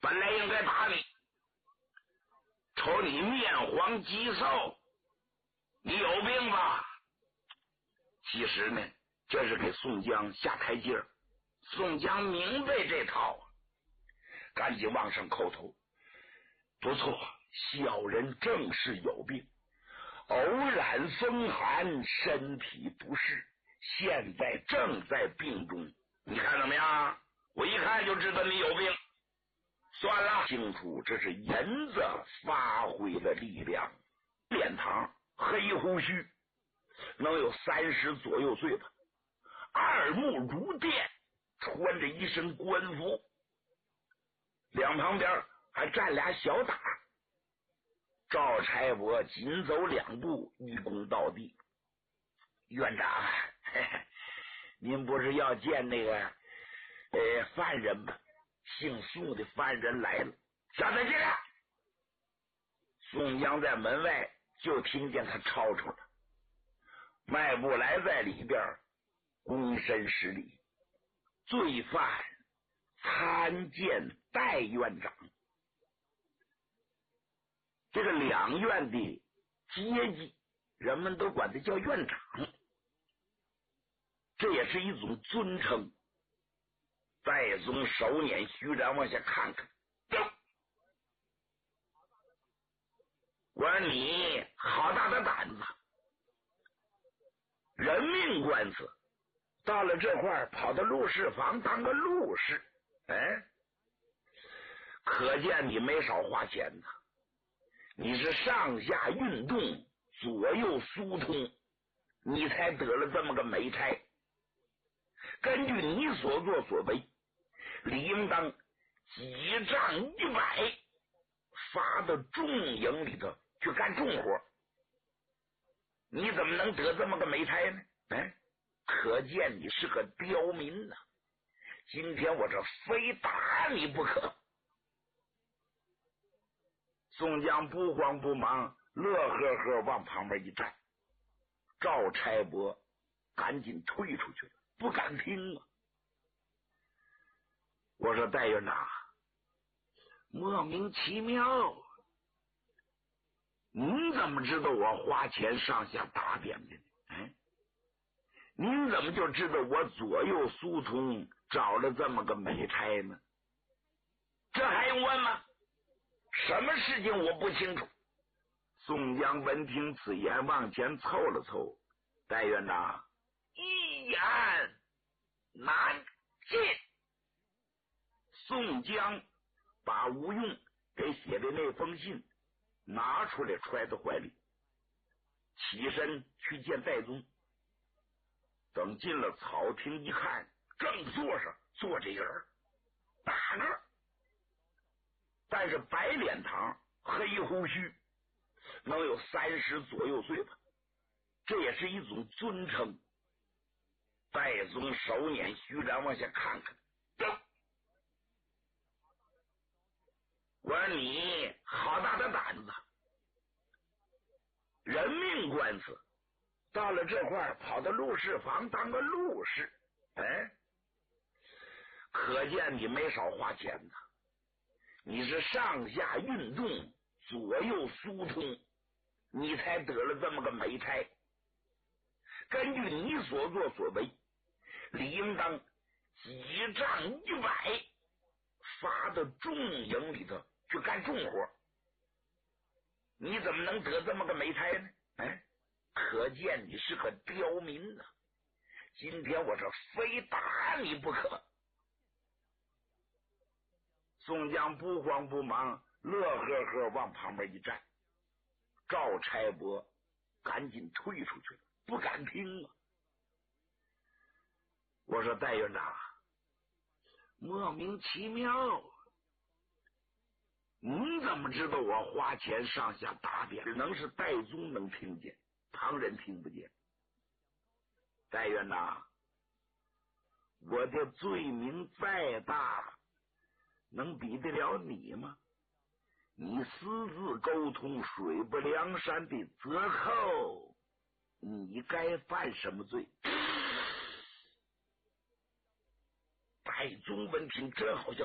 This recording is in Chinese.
本来应该打你，瞅你面黄肌瘦，你有病吧？其实呢，这是给宋江下台阶儿。宋江明白这套，赶紧往上叩头。不错，小人正是有病，偶染风寒，身体不适，现在正在病中。你看怎么样？我一看就知道你有病。算了，清楚这是银子发挥了力量。脸庞黑胡须，能有30左右岁吧，二目如电，穿着一身官服，两旁边还站俩小打。赵差伯紧走2步，一躬到地：院长，您不是要见那个犯人吗？姓宋的犯人来了，叫他进来。宋江在门外就听见他吵吵了，迈步来在里边，躬身施礼：罪犯参见戴院长。这个两院的阶级，人们都管他叫院长，这也是一种尊称。戴宗手捻虚髯往下看看，我说你好大的胆子，人命官司到了这块儿跑到录事房当个录事，可见你没少花钱呐。你是上下运动，左右疏通，你才得了这么个美差。根据你所作所为，理应当几丈100发到重营里头去干重活，你怎么能得这么个美差呢？可见你是个刁民呐！今天我这非打你不可。宋江不慌不忙，乐呵呵往旁边一站。赵差伯赶紧退出去了，不敢听啊。我说戴院长，莫名其妙，您怎么知道我花钱上下打点的呢？您怎么就知道我左右疏通找了这么个美差呢？这还用问吗？什么事情我不清楚。宋江闻听此言，往前凑了凑：戴院长，一言难尽。宋江把吴用给写的那封信拿出来，揣在怀里，起身去见戴宗。等进了草厅一看，正座上坐着一个人，大个，但是白脸膛，黑胡须，能有30左右岁吧，这也是一种尊称。戴宗手捻虚髯往下看看，我说你好大的胆子，人命官司到了这块儿跑到录事房当个录事，可见你没少花钱呐。你是上下运动，左右疏通，你才得了这么个美差。根据你所作所为，理应当几丈100发到重营里头去干重活，你怎么能得这么个美差呢？可见你是个刁民呐！今天我这非打你不可。宋江不慌不忙，乐呵呵往旁边一站。赵差伯赶紧退出去了，不敢听啊。我说戴院长，莫名其妙，您怎么知道我花钱上下打点？只能是戴宗能听见，旁人听不见。戴院长，我的罪名再大，能比得了你吗？你私自沟通水泊梁山的贼寇，你该犯什么罪？戴宗闻听真好像